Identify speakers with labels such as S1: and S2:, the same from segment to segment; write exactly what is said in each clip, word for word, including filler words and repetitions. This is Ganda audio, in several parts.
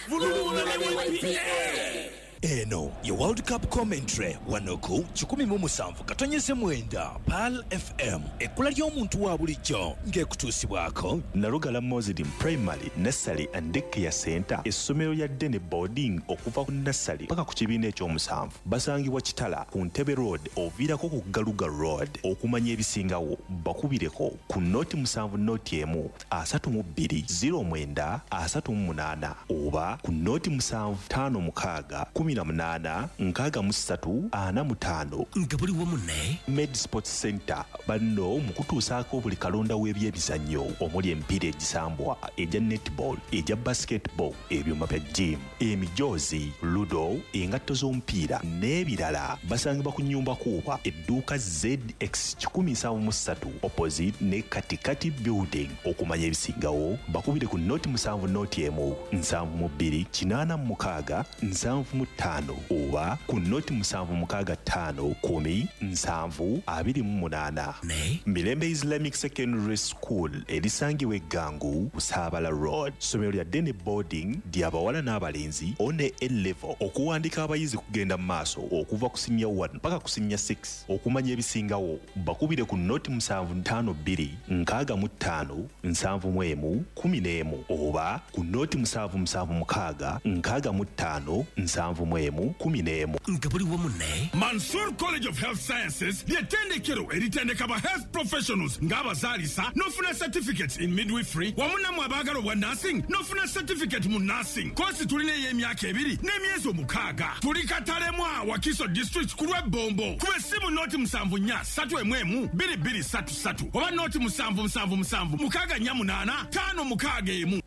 S1: Vulula ne Y P A.
S2: Eno, your World Cup commentary wanoku chikumi mu musanvu katonyeze mwenda Pal F M ekula ly'omuntu wa bulijjo ng'ekutuusibwako
S3: Narugala Muslim Primary Nursery and Daycare Center essomero lya Dene Boarding okuva ku nursery paka ku kibiina eky'omusanvu basangibwa Kitala ku Ntebe Road oviirako ku Galuga Road okumanya ebisingawo bakubireko ku noti musanvu noti emu asatu mu bbiri zero mwenda asatu mu munaana oba ku noti musanvu ttaano mukaaga kumi na munana nkaaga mu ssatu ana mu ttaano
S1: nga buli wamu ne
S3: Med Sports Center banno mu kutuusaako buli kalonda w'ebyebizannyo omuli emipiira egisambwa egya netball egya basketball ebyuma bya gym emijoozi ludo engatto z'omupiira n'ebirala basangibwa ku nnyumba kuuba edduuka Z X kikumi nsanvu mu ssatu opposite ne katikati building okumanya ebisingawo bakubire ku noti musanvu noti emu nsanvu mu bbiri kinaana mu mukaaga nsanvu mu ttaano oba ku noti musanvu mukaaga ttaano kumi nsanvu abiri mu munaana
S1: ne
S3: Mirembe Islamic Secondary School erisangibwa Eggangu Busaabala Road somero lya Dene Boarding ly'abawala n'abalenzi one A-level okuwandika abayizi kugenda mu maaso okuva ku senior one mpaka ku senior six okumanya ebisingawo bakubire ku noti musanvu ttaano bbiri nkaaga mu ttaano nsanvu mu emu kumi n'emu oba ku noti musanvu musanvu mukaaga nkaaga mu ttaano nsanvu mu emu kumi n'emu
S1: nga buli wamu ne
S4: Mansour College of Health Sciences ly'ettendekero eritendeka ba health professionals ng'abazaalisa n'ofuna certificates in midwifery wamu nammwe abaagala obwa nursing n'ofuna certificate mu nursing kosi tulina ey'emyaka ebiri n'emyezi omukaaga tuli Katalemwa Wakiso district ku lw'ebbombo kuba essimu noti musanvu nnya ssatu emu emu bbiri bbiri ssatu ssatu oba noti musanvu musanvu musanvu mukaaga nnya munaana ttaano mukaaga emu.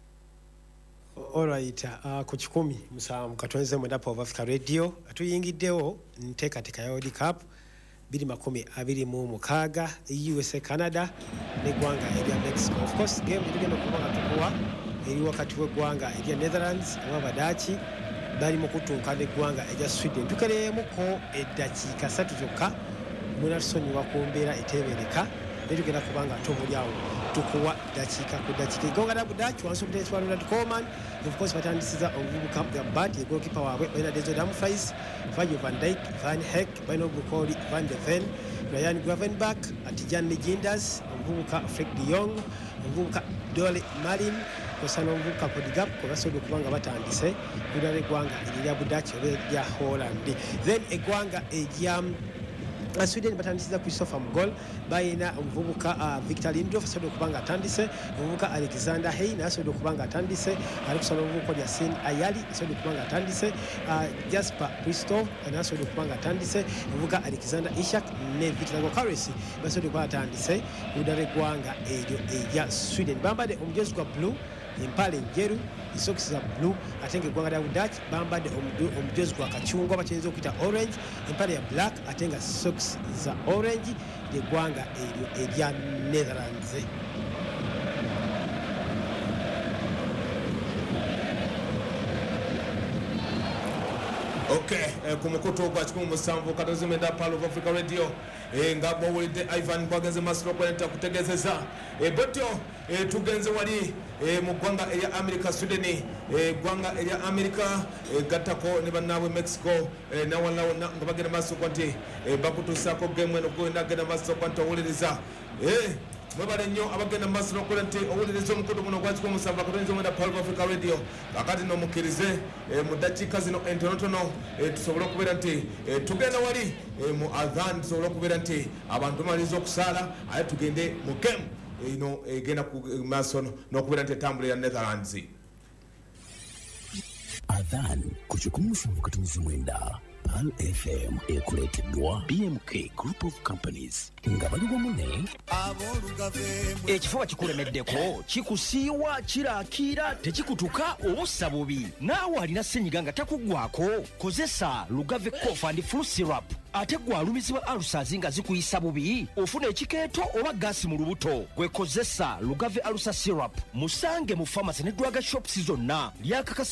S5: Alright, uh, ku kikumi musanvu katonze mwenda Power Africa Radio atuyingiddewo nteekateeka ya World Cup biri makumi abiri mu mukaaga U S A Canada n'eggwanga erya Mexico. Of course game tugenda okuba nga tukuwa eri wakati w'eggwanga erya Netherlands ababadaaki bali mu kutunka n'eggwanga erya Sweden tukereemuko eddakiika ssatu zokka munatusonyiwa ku mbeera eteebereka netugenda kubanga tobulyawo tukuwa dakiika ku dakiika egonga lya budaaki wansi okuteeswa Ronald Koeman of course batandisiza omuvubuka Gabbat ye goalkeeper waabwe balina Denzel Dumfries Virgil van Dijk Van Heck balina Bukoli Van de Ven Ryan Gravenberch Atijan Legenders omuvubuka Frank de Jong omuvubuka Dole Marin kosana omuvubuka Podigap ko basobola okubanga batandise kulala eggwanga erya budaaki oba erya Holland then eggwanga erya Uh, Sweden batandisiza Christopher Mugol bayina omuvubuka uh, Victor Lindelof asobola okubanga atandise omuvubuka Alexander Hey asobola okubanga atandise ali kusala omuvubuka Yasin Ayali asobola okubanga atandise uh, Jasper Christophe asobola okubanga atandise omuvubuka Alexander Ishak ne Victor Gokares basobola okubanga atandise udare eggwanga eryo erya Sweden bambadde omujozi gwa blue empale njeru isokisi za blue atenge eggwanga lya Budaaki bambadde omujozi gwa kacungwa bakyenza okuyita orange empale ya black atenga socks za orange ly'eggwanga eryo erya Netherlands.
S6: Okay, eh, kumukutu gwa kikumi musanvu katonze mwenda Pal of Africa Radio eh, nga bwawulidde Ivan kwagenze masiro kwenta kutegezeza eh, botyo eh, tugenze wali eh, mu ggwanga erya America Sweden eh, ggwanga erya America eh, gattako ne bannaabwe Mexico eh, nawalawo na, nga bagenda maaso kwa nti eh, bakutuusaako game eno gwenda genda maaso kwa nti owuliriza eh, mwebale nnyo abagenda maaso nokola nti owuliriza omukutu guno gwa kikumi musanvu katonze mwenda Pal of Africa Radio kakati nomukkirize eh, mu ddakiika zino entonotono eh, tusobole okubeera nti eh, tugenda wali eh, mu adhan tusobole okubeera nti abantu maliriza okusaala aye tugende mu game ino egenda ku maaso n'okubeera nti etambula ya Netherlands.
S1: Adhan ku kikumi musanvu katonze mwenda Pal F M ekuleeteddwa B M K Group of Companies nga bali wamu ne
S7: ekifuba kikulemeddeko kikusiiwa kiraakira tekikutuka obussa bubi naawe alina ssenyiga nga takuggwako kozesa Lugave Cough and Flu Syrup ate gwalumizibwa alusazi nga zikuyisa bubi ofuna ekikeeto oba gaasi mu lubuto gwekozesa Lugave Alusa Syrup musange mu pharmacy ne drug shops zonna lyakakasi